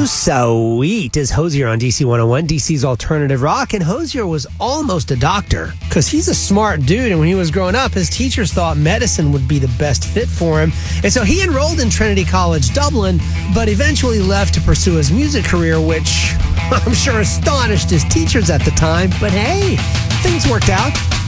Too Sweet is Hosier on DC 101, DC's alternative rock. And Hosier was almost a doctor because he's a smart dude. And when he was growing up, his teachers thought medicine would be the best fit for him. And so he enrolled in Trinity College Dublin, but eventually left to pursue his music career, which I'm sure astonished his teachers at the time. But hey, things worked out.